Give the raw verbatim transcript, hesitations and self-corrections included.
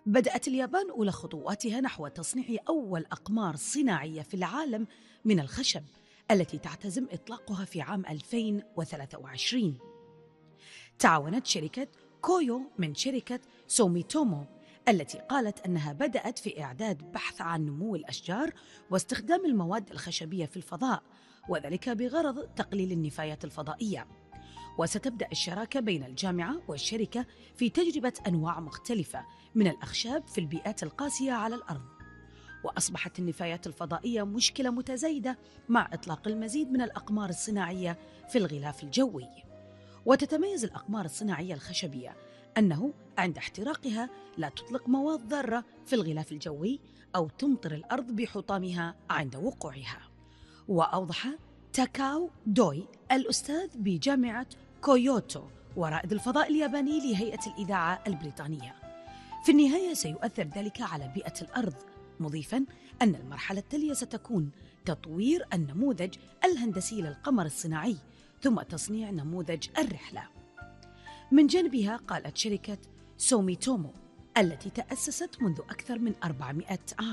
بدأت اليابان أولى خطواتها نحو تصنيع أول أقمار صناعية في العالم من الخشب، التي تعتزم إطلاقها في عام ألفين وثلاثة وعشرين. تعاونت شركة كويو من شركة سوميتومو، التي قالت أنها بدأت في إعداد بحث عن نمو الأشجار واستخدام المواد الخشبية في الفضاء، وذلك بغرض تقليل النفايات الفضائية. وستبدأ الشراكة بين الجامعة والشركة في تجربة أنواع مختلفة من الأخشاب في البيئات القاسية على الأرض. وأصبحت النفايات الفضائية مشكلة متزايدة مع إطلاق المزيد من الأقمار الصناعية في الغلاف الجوي. وتتميز الأقمار الصناعية الخشبية أنه عند احتراقها لا تطلق مواد ضارة في الغلاف الجوي أو تمطر الأرض بحطامها عند وقوعها. وأوضح تاكاو دوي الأستاذ بجامعة كويوتو ورائد الفضاء الياباني لهيئة الإذاعة البريطانية: في النهاية سيؤثر ذلك على بيئة الأرض، مضيفاً أن المرحلة التالية ستكون تطوير النموذج الهندسي للقمر الصناعي ثم تصنيع نموذج الرحلة. من جانبها قالت شركة سوميتومو التي تأسست منذ أكثر من أربعمائة عام